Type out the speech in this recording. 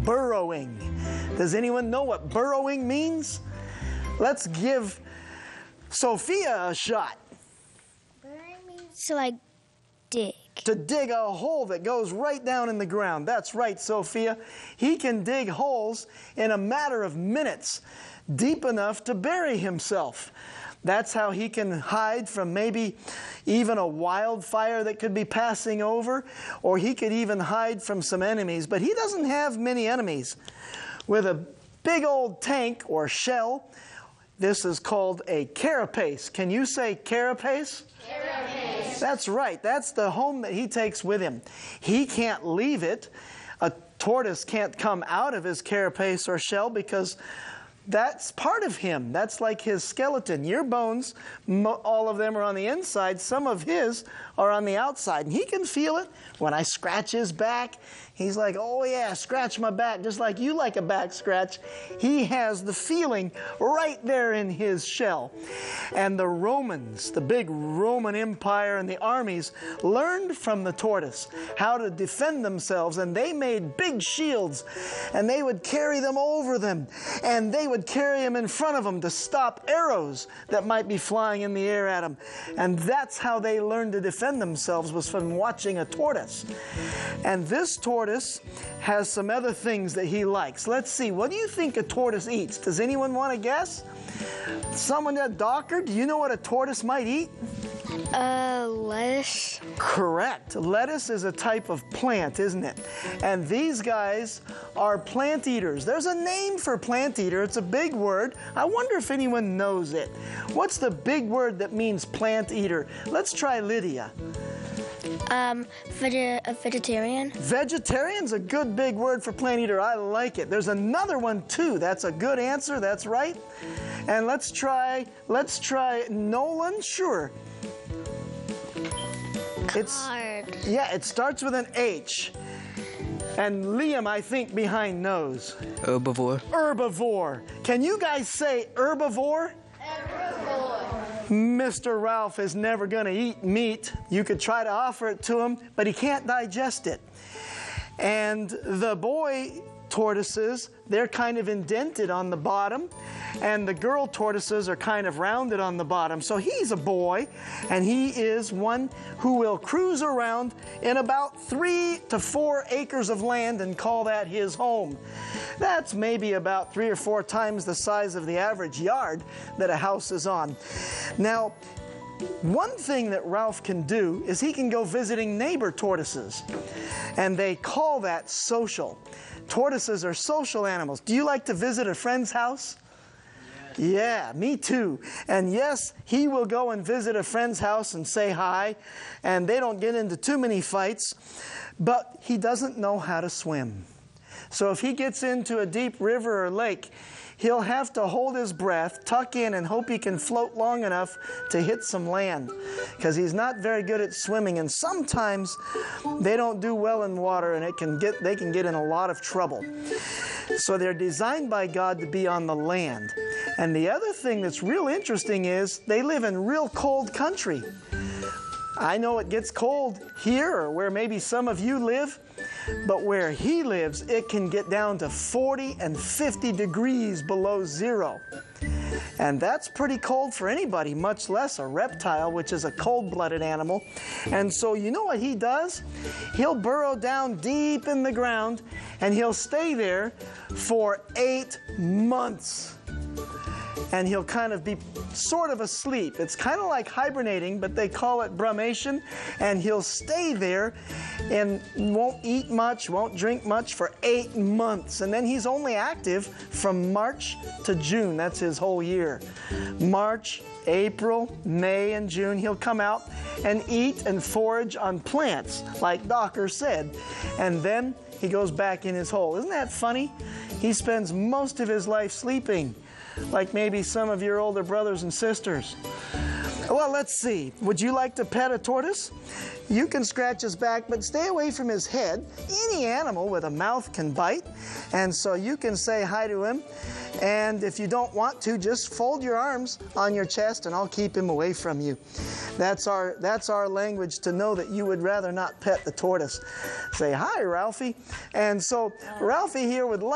burrowing. Does anyone know what burrowing means? Let's give Sophia a shot. Burrowing means to like dig. To dig a hole that goes right down in the ground. That's right, Sophia. He can dig holes in a matter of minutes, deep enough to bury himself. That's how he can hide from maybe even a wildfire that could be passing over, or he could even hide from some enemies. But he doesn't have many enemies. With a big old tank or shell, this is called a carapace. Can you say carapace? Carapace. That's right. That's the home that he takes with him. He can't leave it. A tortoise can't come out of his carapace or shell because that's part of him. That's like his skeleton. Your bones, all of them are on the inside. Some of his are on the outside. And he can feel it. When I scratch his back, he's like, oh yeah, scratch my back, just like you like a back scratch. He has the feeling right there in his shell. And the Romans, the big Roman Empire and the armies, learned from the tortoise how to defend themselves. And they made big shields. And they would carry them over them. And they would carry them in front of them to stop arrows that might be flying in the air at them. And that's how they learned to defend themselves, was from watching a tortoise. And this tortoise has some other things that he likes. Let's see, what do you think a tortoise eats? Does anyone want to guess? Someone, Docker, do you know what a tortoise might eat? Lettuce. Correct. Lettuce is a type of plant, isn't it? And these guys are plant eaters. There's a name for plant eater. It's a big word. I wonder if anyone knows it. What's the big word that means plant eater? Let's try Lydia. Vegetarian. Vegetarian's a good big word for plant eater. I like it. There's another one too. That's a good answer. That's right. And let's try Nolan. Sure. Yeah, it starts with an H. And Liam, I think, behind knows. Herbivore. Herbivore. Can you guys say herbivore? Herbivore. Mr. Ralph is never going to eat meat. You could try to offer it to him, but he can't digest it. And the boy tortoises, they're kind of indented on the bottom, and the girl tortoises are kind of rounded on the bottom. So he's a boy, and he is one who will cruise around in about 3 to 4 acres of land and call that his home. That's maybe about 3 or 4 times the size of the average yard that a house is on. Now, one thing that Ralph can do is he can go visiting neighbor tortoises, and they call that social. Tortoises are social animals. Do you like to visit a friend's house? Yes. Yeah, me too. And yes, he will go and visit a friend's house and say hi, and they don't get into too many fights, but he doesn't know how to swim. So if he gets into a deep river or lake, he'll have to hold his breath, tuck in, and hope he can float long enough to hit some land, because he's not very good at swimming. And sometimes they don't do well in water, and they can get in a lot of trouble. So they're designed by God to be on the land. And the other thing that's real interesting is they live in real cold country. I know it gets cold here, or where maybe some of you live, but where he lives, it can get down to 40 and 50 degrees below zero. And that's pretty cold for anybody, much less a reptile, which is a cold-blooded animal. And so you know what he does? He'll burrow down deep in the ground, and he'll stay there for 8 months. And he'll kind of be sort of asleep. It's kind of like hibernating, but they call it brumation. And he'll stay there and won't eat much, won't drink much for 8 months. And then he's only active from March to June. That's his whole year. March, April, May, and June, he'll come out and eat and forage on plants, like Docker said. And then he goes back in his hole. Isn't that funny? He spends most of his life sleeping, like maybe some of your older brothers and sisters. Well, let's see. Would you like to pet a tortoise? You can scratch his back, but stay away from his head. Any animal with a mouth can bite, and so you can say hi to him. And if you don't want to, just fold your arms on your chest and I'll keep him away from you. That's our language to know that you would rather not pet the tortoise. Say, hi, Ralphie. And so Ralphie here would like